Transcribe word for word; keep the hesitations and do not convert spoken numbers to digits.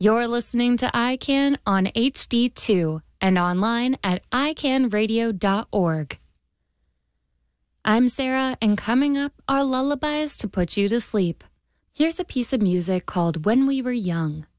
You're listening to I CAN on H D two and online at i can radio dot org. I'm Sarah, and coming up are lullabies to put you to sleep. Here's a piece of music called When We Were Young.